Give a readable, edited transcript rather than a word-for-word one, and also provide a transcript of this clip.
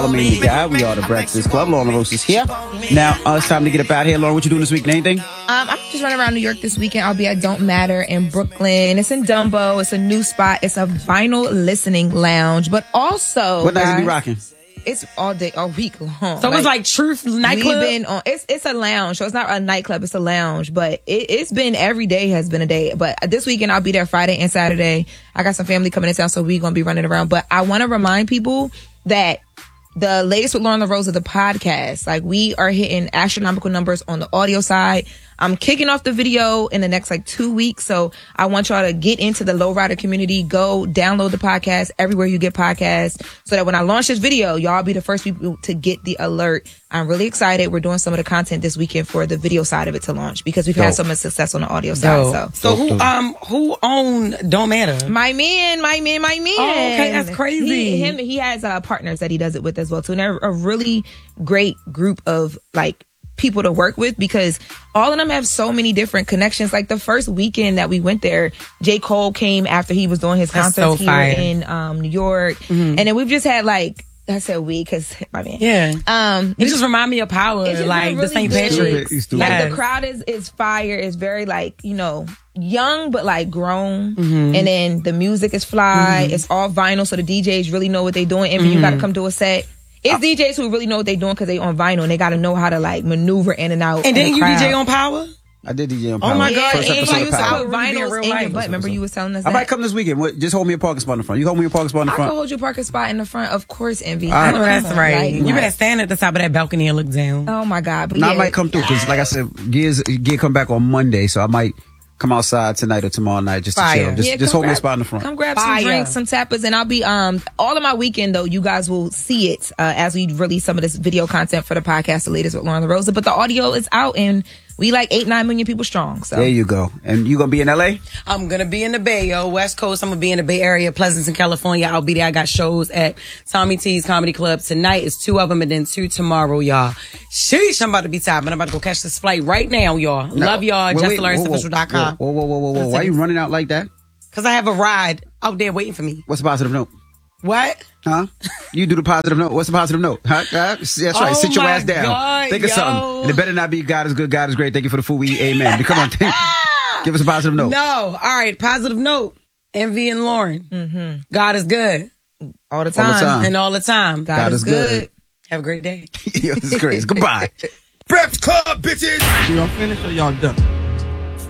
Me and the guy, we are the Breakfast Club. Lauren LaRosa is here. Now, it's time to get up out here. Lauren, what you doing this week? Anything? I'm just running around New York this weekend. I'll be at Don't Matter in Brooklyn. It's in Dumbo. It's a new spot. It's a vinyl listening lounge. But also, what nights you be rocking? It's all day, all week long. So it's like Truth nightclub? It's a lounge. So it's not a nightclub. It's a lounge. But it's been, every day has been a day. But this weekend, I'll be there Friday and Saturday. I got some family coming in town, so we're going to be running around. But I want to remind people that the latest with Lauren LaRosa, the podcast, like we are hitting astronomical numbers on the audio side. I'm kicking off the video in the next 2 weeks. So I want y'all to get into the lowrider community. Go download the podcast everywhere you get podcasts so that when I launch this video, y'all be the first people to get the alert. I'm really excited. We're doing some of the content this weekend for the video side of it to launch because we've had so much success on the audio side. So who owned Don't Matter? My man. Oh, okay, that's crazy. He has partners that he does it with as well too. And they're a really great group of people to work with because all of them have so many different connections. Like the first weekend that we went there, J. Cole came after he was doing his concerts here in New York. Mm-hmm. And then we've just had I said we because my man. Yeah. It just remind me of Power, really the St. Patrick's. The crowd is fire. It's very young but grown. Mm-hmm. And then the music is fly. Mm-hmm. It's all vinyl, so the DJs really know what they're doing. And you got to come do a set. It's DJs who really know what they're doing because they on vinyl and they got to know how to maneuver in and out. And didn't you DJ on Power? I did DJ on Power. Oh my God! And you used to put vinyls in your butt. Remember you was telling us that? I might come this weekend. Just hold me a parking spot in the front. You hold me a parking spot in the front. I can hold you a parking spot in the front, of course, Envy. I know that's right. You better stand at the top of that balcony and look down. Oh my God! But I might come through because, like I said, Gear come back on Monday, so I might come outside tonight or tomorrow night just to chill. Just hold me a spot in the front. Come grab some drinks, some tapas, and I'll be all of my weekend though. You guys will see it as we release some of this video content for the podcast, the latest with Lauren LaRosa. But the audio is out and we 8-9 million people strong. So there you go. And you gonna be in LA? I'm gonna be in the Bay, West Coast. I'm gonna be in the Bay Area, Pleasanton, California. I'll be there. I got shows at Tommy T's Comedy Club tonight. It's 2 of them, and then 2 tomorrow, y'all. Sheesh, I'm about to be tired, but I'm about to go catch this flight right now, y'all. Love y'all. JustLaurenSofficial.com. Whoa. Why are you running out like that? Because I have a ride out there waiting for me. What's the positive note? What? Huh? You do the positive note. What's the positive note? Huh? That's right. Oh Sit your ass down. God, think of something. And it better not be God is good, God is great. Thank you for the food we eat. Amen. Come on. Give us a positive note. No. All right. Positive note. Envy and Lauren. Mm-hmm. God is good. All the time. And all the time. God is good. Have a great day. Yo, this is great. Goodbye. Breakfast Club, bitches! Y'all finished or y'all done?